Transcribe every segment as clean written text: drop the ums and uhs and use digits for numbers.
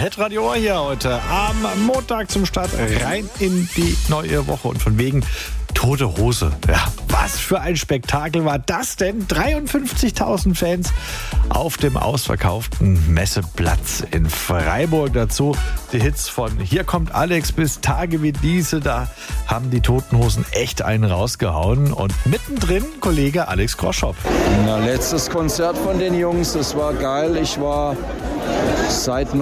Hitradio Ohr hier heute am Montag zum Start rein in die neue Woche und von wegen Tote Hose. Ja, was für ein Spektakel war das denn? 53.000 Fans auf dem ausverkauften Messeplatz in Freiburg. Dazu die Hits von Hier kommt Alex bis Tage wie diese. Da haben die Toten Hosen echt einen rausgehauen. Und mittendrin Kollege Alex Groschop. Na, letztes Konzert von den Jungs, das war geil. Ich war seit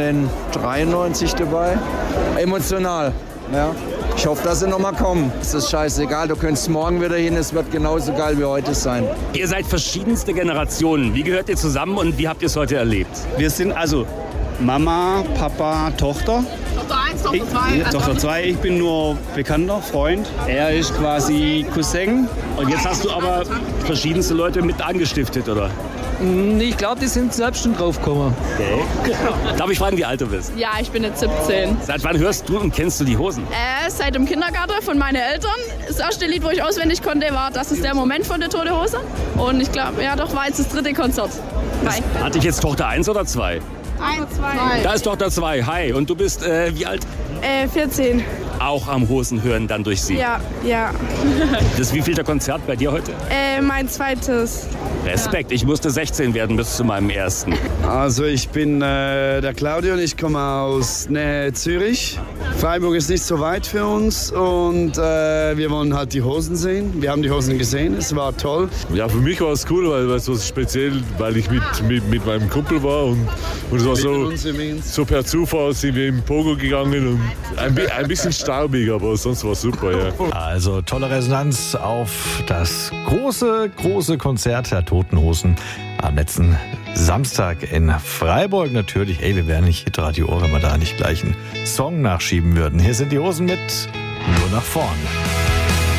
1993 dabei. Emotional, ja. Ich hoffe, dass sie nochmal kommen. Es ist scheißegal, du könntest morgen wieder hin, es wird genauso geil wie heute sein. Ihr seid verschiedenste Generationen. Wie gehört ihr zusammen und wie habt ihr es heute erlebt? Wir sind also Mama, Papa, Tochter. Tochter 1, Tochter 2. Tochter 2, ich bin nur Bekannter, Freund. Er ist quasi Cousin. Und jetzt hast du aber verschiedenste Leute mit angestiftet, oder? Ich glaube, die sind selbst schon drauf gekommen. Okay. Darf ich fragen, wie alt du bist? Ja, ich bin jetzt 17. Seit wann hörst du und kennst du die Hosen? Seit dem Kindergarten von meinen Eltern. Das erste Lied, wo ich auswendig konnte, war Das ist der Moment von der Tote Hose. Und ich glaube, ja doch, war jetzt das dritte Konzert. Hi. Hatte ich jetzt Tochter 1 oder 2? 1, 2. Da ist Tochter 2. Hi. Und du bist wie alt? 14. Auch am Hosen hören dann durch sie. Ja. Das wievielte Konzert bei dir heute? Mein zweites. Respekt, ich musste 16 werden bis zu meinem ersten. Also ich bin der Claudio und ich komme aus Nähe Zürich. Freiburg ist nicht so weit für uns und wir wollen halt die Hosen sehen. Wir haben die Hosen gesehen, es war toll. Ja, für mich war es cool, weil es was speziell, weil ich mit meinem Kumpel war und es war so per Zufall sind wir im Pogo gegangen und ein bisschen staubig, aber sonst war es super, ja. Also tolle Resonanz auf das große Konzert der Toten Hosen am letzten Samstag in Freiburg. Natürlich, wir wären nicht Hitradio Ohr, wenn wir da nicht gleich einen Song nachschieben würden. Hier sind die Hosen mit Nur nach vorn.